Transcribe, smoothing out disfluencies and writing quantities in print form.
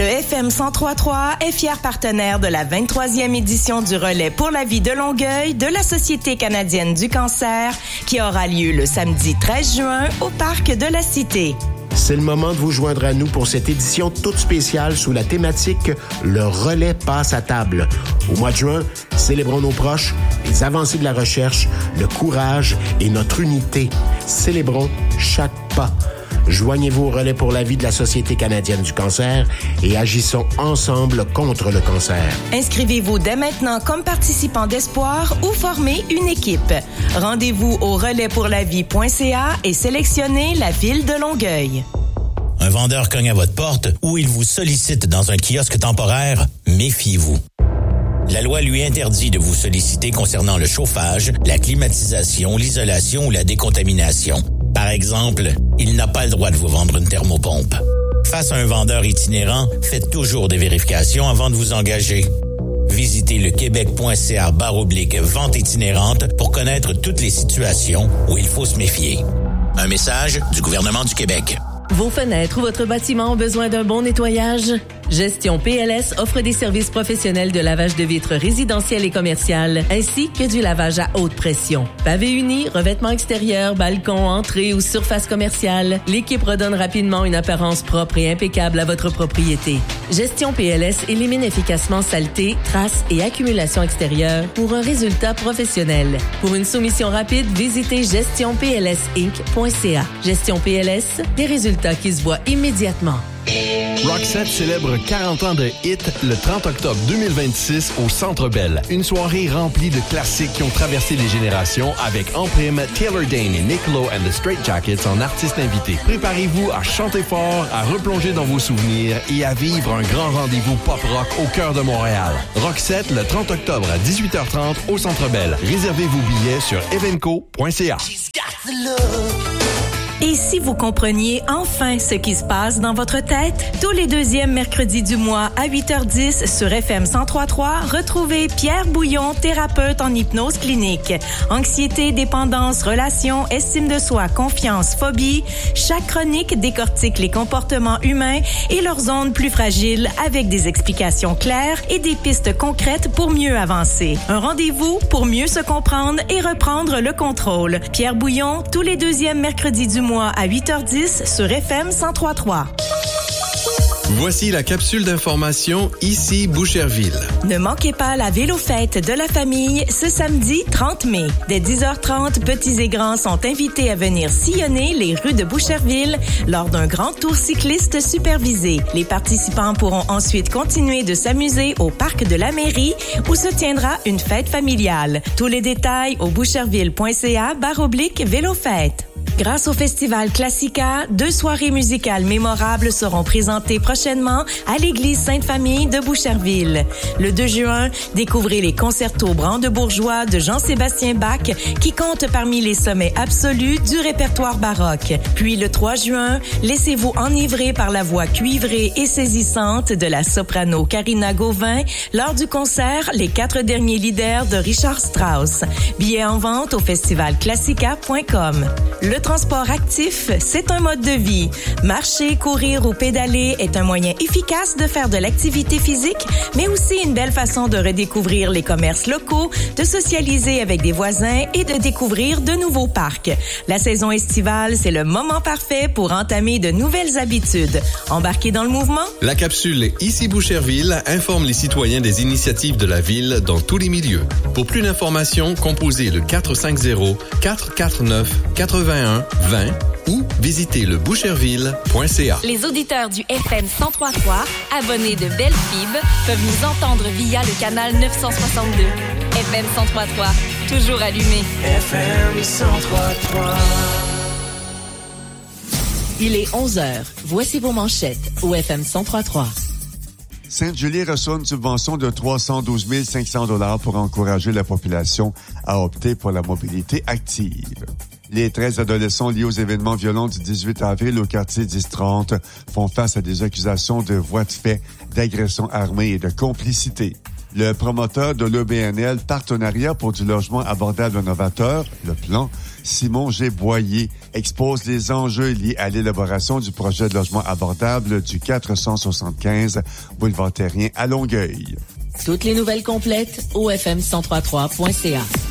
Le FM 103.3 est fier partenaire de la 23e édition du Relais pour la vie de Longueuil de la Société canadienne du cancer qui aura lieu le samedi 13 juin au Parc de la Cité. C'est le moment de vous joindre à nous pour cette édition toute spéciale sous la thématique « Le relais passe à table ». Au mois de juin, célébrons nos proches, les avancées de la recherche, le courage et notre unité. Célébrons chaque pas. Joignez-vous au relais pour la vie de la Société canadienne du cancer et agissons ensemble contre le cancer. Inscrivez-vous dès maintenant comme participant d'espoir ou formez une équipe. Rendez-vous au relaispourlavie.ca et sélectionnez la ville de Longueuil. Un vendeur cogne à votre porte ou il vous sollicite dans un kiosque temporaire, méfiez-vous. La loi lui interdit de vous solliciter concernant le chauffage, la climatisation, l'isolation ou la décontamination. Par exemple, il n'a pas le droit de vous vendre une thermopompe. Face à un vendeur itinérant, faites toujours des vérifications avant de vous engager. Visitez le québec.ca/vente itinérante pour connaître toutes les situations où il faut se méfier. Un message du gouvernement du Québec. Vos fenêtres ou votre bâtiment ont besoin d'un bon nettoyage? Gestion PLS offre des services professionnels de lavage de vitres résidentielles et commerciales, ainsi que du lavage à haute pression. Pavé uni, revêtement extérieur, balcon, entrée ou surface commerciale, l'équipe redonne rapidement une apparence propre et impeccable à votre propriété. Gestion PLS élimine efficacement saleté, traces et accumulation extérieure pour un résultat professionnel. Pour une soumission rapide, visitez gestionplsinc.ca. Gestion PLS, des résultats qui se voient immédiatement. Roxette célèbre 40 ans de hit le 30 octobre 2026 au Centre Bell. Une soirée remplie de classiques qui ont traversé les générations avec en prime Taylor Dayne et Nick Lowe and the Straight Jackets en artistes invités. Préparez-vous à chanter fort, à replonger dans vos souvenirs et à vivre un grand rendez-vous pop-rock au cœur de Montréal. Roxette le 30 octobre à 18h30 au Centre Bell. Réservez vos billets sur evenco.ca. Et si vous compreniez enfin ce qui se passe dans votre tête, tous les deuxièmes mercredis du mois à 8h10 sur FM 103.3, retrouvez Pierre Bouillon, thérapeute en hypnose clinique. Anxiété, dépendance, relations, estime de soi, confiance, phobie. Chaque chronique décortique les comportements humains et leurs zones plus fragiles avec des explications claires et des pistes concrètes pour mieux avancer. Un rendez-vous pour mieux se comprendre et reprendre le contrôle. Pierre Bouillon, tous les deuxièmes mercredis du mois à 8h10 sur FM 103.3. Voici la capsule d'information ici Boucherville. Ne manquez pas la vélo-fête de la famille ce samedi 30 mai. Dès 10h30, petits et grands sont invités à venir sillonner les rues de Boucherville lors d'un grand tour cycliste supervisé. Les participants pourront ensuite continuer de s'amuser au parc de la mairie où se tiendra une fête familiale. Tous les détails au boucherville.ca/vélo-fête. Grâce au Festival Classica, 2 soirées musicales mémorables seront présentées prochainement à l'église Sainte-Famille de Boucherville. Le 2 juin, découvrez les concertos brandebourgeois de Jean-Sébastien Bach qui comptent parmi les sommets absolus du répertoire baroque. Puis le 3 juin, laissez-vous enivrer par la voix cuivrée et saisissante de la soprano Karina Gauvin lors du concert Les 4 derniers leaders de Richard Strauss. Billets en vente au festivalclassica.com. Le transport actif, c'est un mode de vie. Marcher, courir ou pédaler est un moyen efficace de faire de l'activité physique, mais aussi une belle façon de redécouvrir les commerces locaux, de socialiser avec des voisins et de découvrir de nouveaux parcs. La saison estivale, c'est le moment parfait pour entamer de nouvelles habitudes. Embarquez dans le mouvement? La capsule Ici Boucherville informe les citoyens des initiatives de la ville dans tous les milieux. Pour plus d'informations, composez le 450-449-81-20 ou visitez le boucherville.ca. Les auditeurs du FM 103.3, abonnés de Belle Fibre, peuvent nous entendre via le canal 962. FM 103.3, toujours allumé. FM 103.3. Il est 11h. Voici vos manchettes au FM 103.3. Sainte-Julie reçoit une subvention de 312 500 $ pour encourager la population à opter pour la mobilité active. Les 13 adolescents liés aux événements violents du 18 avril au quartier 1030 font face à des accusations de voies de fait, d'agression armée et de complicité. Le promoteur de l'EBNL Partenariat pour du logement abordable novateur, le plan, Simon G. Boyer, expose les enjeux liés à l'élaboration du projet de logement abordable du 475 boulevard Terrien à Longueuil. Toutes les nouvelles complètes au fm1033.ca.